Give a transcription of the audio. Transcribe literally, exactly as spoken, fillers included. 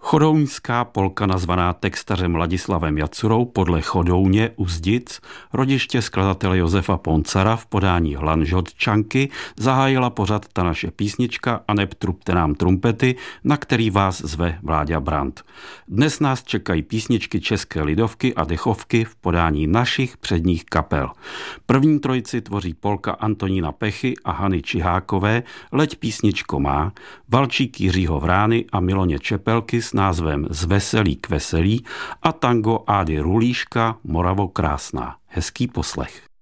Chodouňská polka nazvaná textařem Ladislavem Jacurou podle Chodouně u Zdic, rodiště skladatele Josefa Poncara v podání Hlanžotčanky, zahájila pořad Ta naše písnička a neb trubte nám trumpety, na který vás zve Vláďa Brand. Dnes nás čekají písničky české lidovky a dechovky v podání našich předních kapel. První trojici tvoří polka Antonína Pechy a Hany Čihákové Leď písničko má, valčík Jiřího Vrány a Miloně Čepelky s názvem Z veselí k veselí a tango Ády Rulíška Moravo krásná. Hezký poslech.